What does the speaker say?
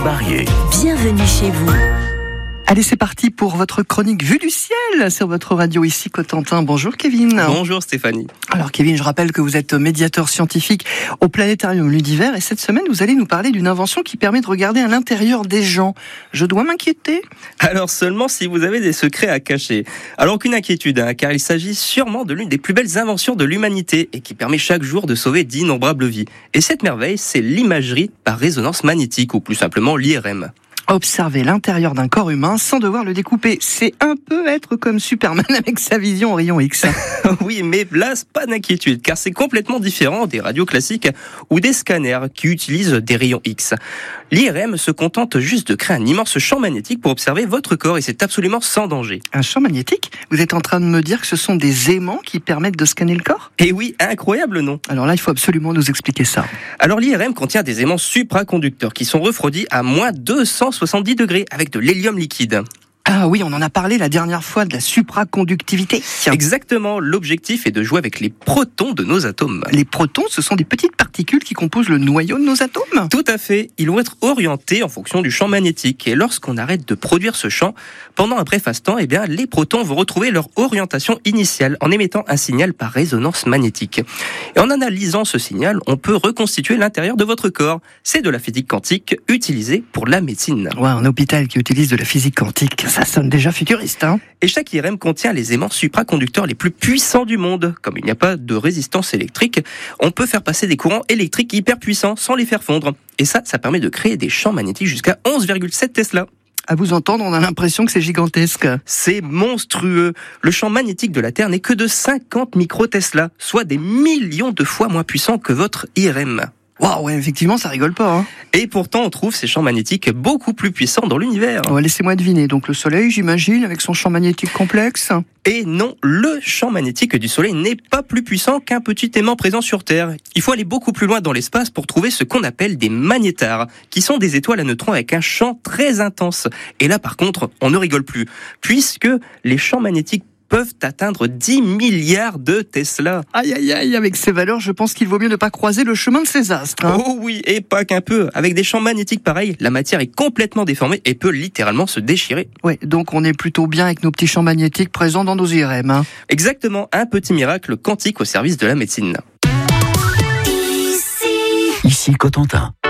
Barrier. Bienvenue chez vous. Allez, c'est parti pour votre chronique Vue du ciel sur votre radio ici Cotentin. Bonjour Kevin. Bonjour Stéphanie. Alors Kevin, je rappelle que vous êtes médiateur scientifique au Planétarium Ludivers et cette semaine vous allez nous parler d'une invention qui permet de regarder à l'intérieur des gens. Je dois m'inquiéter ? Alors seulement si vous avez des secrets à cacher. Alors aucune inquiétude, car il s'agit sûrement de l'une des plus belles inventions de l'humanité et qui permet chaque jour de sauver d'innombrables vies. Et cette merveille, c'est l'imagerie par résonance magnétique ou plus simplement l'IRM. Observer l'intérieur d'un corps humain sans devoir le découper, c'est un peu être comme Superman avec sa vision au rayon X. Oui, mais là, pas d'inquiétude, car c'est complètement différent des radios classiques ou des scanners qui utilisent des rayons X. L'IRM se contente juste de créer un immense champ magnétique pour observer votre corps et c'est absolument sans danger. Un champ magnétique ? Vous êtes en train de me dire que ce sont des aimants qui permettent de scanner le corps ? Et oui, incroyable non ? Alors là, il faut absolument nous expliquer ça. Alors l'IRM contient des aimants supraconducteurs qui sont refroidis à moins 270 degrés avec de l'hélium liquide. Ah oui, on en a parlé la dernière fois de la supraconductivité. Exactement, l'objectif est de jouer avec les protons de nos atomes. Les protons, ce sont des petites particules qui composent le noyau de nos atomes. Tout à fait, ils vont être orientés en fonction du champ magnétique. Et lorsqu'on arrête de produire ce champ, pendant un bref instant, les protons vont retrouver leur orientation initiale en émettant un signal par résonance magnétique. Et en analysant ce signal, on peut reconstituer l'intérieur de votre corps. C'est de la physique quantique utilisée pour la médecine. Ouais, un hôpital qui utilise de la physique quantique, ça sonne déjà futuriste, hein ? Et chaque IRM contient les aimants supraconducteurs les plus puissants du monde. Comme il n'y a pas de résistance électrique, on peut faire passer des courants électriques hyper puissants sans les faire fondre. Et ça permet de créer des champs magnétiques jusqu'à 11,7 Tesla. À vous entendre, on a l'impression que c'est gigantesque. C'est monstrueux. Le champ magnétique de la Terre n'est que de 50 micro-Tesla, soit des millions de fois moins puissant que votre IRM. Waouh, ouais, effectivement, ça rigole pas, hein. Et pourtant, on trouve ces champs magnétiques beaucoup plus puissants dans l'univers. Ouais, laissez-moi deviner. Donc le Soleil, j'imagine, avec son champ magnétique complexe. Et non, le champ magnétique du Soleil n'est pas plus puissant qu'un petit aimant présent sur Terre. Il faut aller beaucoup plus loin dans l'espace pour trouver ce qu'on appelle des magnétars, qui sont des étoiles à neutrons avec un champ très intense. Et là, par contre, on ne rigole plus, puisque les champs magnétiques peuvent atteindre 10 milliards de Tesla. Aïe, aïe, aïe, avec ces valeurs, je pense qu'il vaut mieux ne pas croiser le chemin de ces astres, hein. Oh oui, et pas qu'un peu. Avec des champs magnétiques pareils, la matière est complètement déformée et peut littéralement se déchirer. Ouais, donc on est plutôt bien avec nos petits champs magnétiques présents dans nos IRM, hein. Exactement, un petit miracle quantique au service de la médecine. Ici Cotentin.